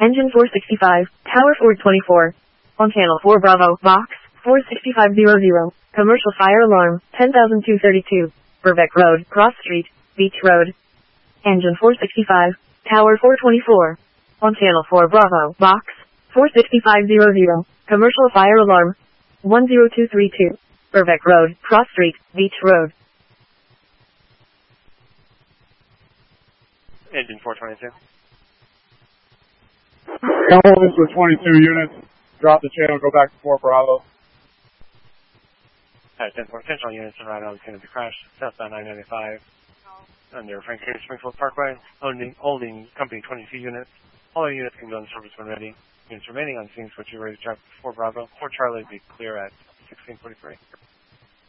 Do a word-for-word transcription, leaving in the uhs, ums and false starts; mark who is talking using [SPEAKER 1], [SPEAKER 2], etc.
[SPEAKER 1] Engine four sixty-five, Tower four twenty-four. On channel four Bravo, box, four sixty-five hundred. Commercial fire alarm, ten thousand two hundred thirty-two. Burbeck Road, Cross Street, Beach Road. Engine four sixty-five, Tower four twenty-four. On channel four Bravo, box, four sixty-five hundred. Commercial fire alarm, one zero two three two. Burbeck Road, Cross Street, Beach Road.
[SPEAKER 2] Engine four twenty-two.
[SPEAKER 3] Couple for twenty-two units. Drop the channel, go back to four Bravo.
[SPEAKER 2] Alright, ten four potential units and right on the scene of the crash, southbound nine ninety-five. Under Frank K. Springfield Parkway, holding, holding company twenty-two units. All our units can go in service when ready. Units remaining on scene switch you ready to track four Bravo. four Charlie be clear at sixteen forty-three.